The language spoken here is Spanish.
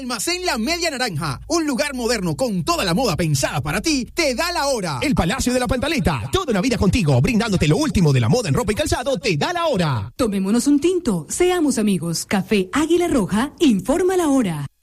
Almacén La Media Naranja, un lugar moderno con toda la moda pensada para ti, te da la hora. El Palacio de la Pantaleta, toda una vida contigo, brindándote lo último de la moda en ropa y calzado, te da la hora. Tomémonos un tinto, seamos amigos. Café Águila Roja, informa la hora.